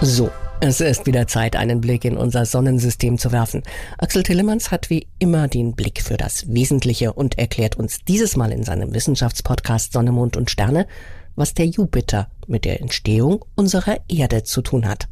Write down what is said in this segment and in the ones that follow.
So, es ist wieder Zeit, einen Blick in unser Sonnensystem zu werfen. Axel Tillemanns hat wie immer den Blick für das Wesentliche und erklärt uns dieses Mal in seinem Wissenschaftspodcast Sonne, Mond und Sterne, was der Jupiter mit der Entstehung unserer Erde zu tun hat.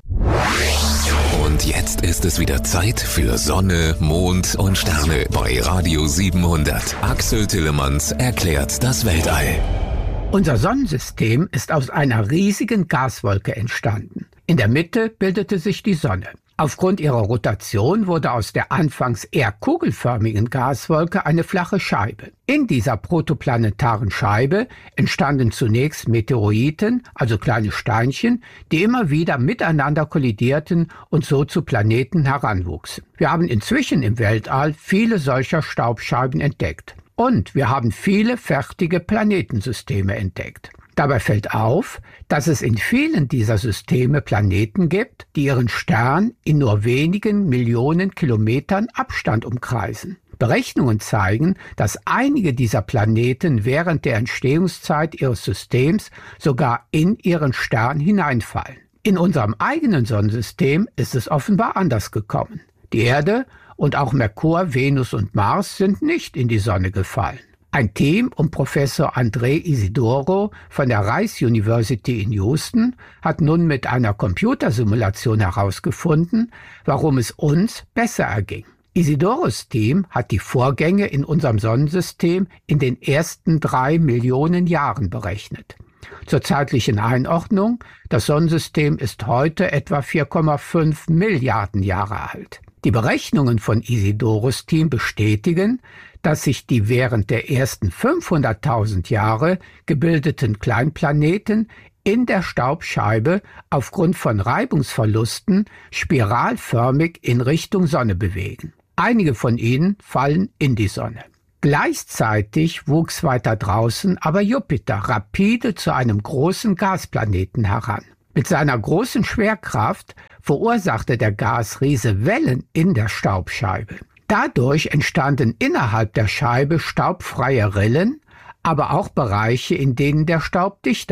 Und jetzt ist es wieder Zeit für Sonne, Mond und Sterne bei Radio 700. Axel Tillemanns erklärt das Weltall. Unser Sonnensystem ist aus einer riesigen Gaswolke entstanden. In der Mitte bildete sich die Sonne. Aufgrund ihrer Rotation wurde aus der anfangs eher kugelförmigen Gaswolke eine flache Scheibe. In dieser protoplanetaren Scheibe entstanden zunächst Meteoroiden, also kleine Steinchen, die immer wieder miteinander kollidierten und so zu Planeten heranwuchsen. Wir haben inzwischen im Weltall viele solcher Staubscheiben entdeckt. Und wir haben viele fertige Planetensysteme entdeckt. Dabei fällt auf, dass es in vielen dieser Systeme Planeten gibt, die ihren Stern in nur wenigen Millionen Kilometern Abstand umkreisen. Berechnungen zeigen, dass einige dieser Planeten während der Entstehungszeit ihres Systems sogar in ihren Stern hineinfallen. In unserem eigenen Sonnensystem ist es offenbar anders gekommen. Die Erde und auch Merkur, Venus und Mars sind nicht in die Sonne gefallen. Ein Team um Professor André Isidoro von der Rice University in Houston hat nun mit einer Computersimulation herausgefunden, warum es uns besser erging. Isidoros Team hat die Vorgänge in unserem Sonnensystem in den ersten 3 Millionen Jahren berechnet. Zur zeitlichen Einordnung, das Sonnensystem ist heute etwa 4,5 Milliarden Jahre alt. Die Berechnungen von Isidoros Team bestätigen, dass sich die während der ersten 500.000 Jahre gebildeten Kleinplaneten in der Staubscheibe aufgrund von Reibungsverlusten spiralförmig in Richtung Sonne bewegen. Einige von ihnen fallen in die Sonne. Gleichzeitig wuchs weiter draußen aber Jupiter rapide zu einem großen Gasplaneten heran. Mit seiner großen Schwerkraft verursachte der Gasriese Wellen in der Staubscheibe. Dadurch entstanden innerhalb der Scheibe staubfreie Rillen, aber auch Bereiche, in denen der Staub dichter